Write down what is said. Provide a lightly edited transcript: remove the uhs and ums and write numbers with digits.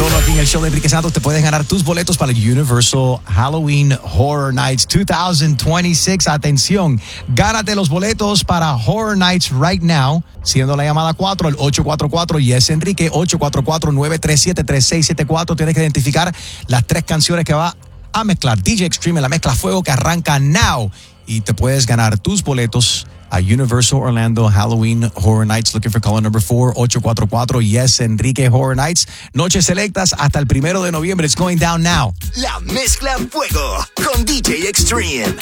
Solo aquí en el show de Enrique Santos te puedes ganar tus boletos para el Universal Halloween Horror Nights 2026. Atención, gánate los boletos para Horror Nights right now, siendo la llamada 4 al 844 Yes Enrique, 844-937-3674. Tienes que identificar las 3 canciones que va a mezclar DJ Extreme en la mezcla fuego que arranca now, y te puedes ganar tus boletos a Universal Orlando Halloween Horror Nights. Looking for caller number 4, 844 Yes Enrique Horror Nights. Noches selectas hasta el 1 de noviembre. It's going down now. La mezcla fuego con DJ Extreme.